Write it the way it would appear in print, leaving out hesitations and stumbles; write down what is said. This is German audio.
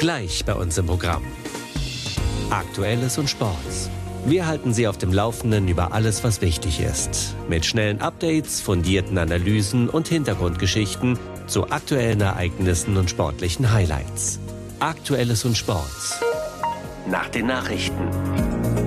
Gleich bei uns im Programm. Aktuelles und Sports. Wir halten Sie auf dem Laufenden über alles, was wichtig ist. Mit schnellen Updates, fundierten Analysen und Hintergrundgeschichten zu aktuellen Ereignissen und sportlichen Highlights. Aktuelles und Sports. Nach den Nachrichten.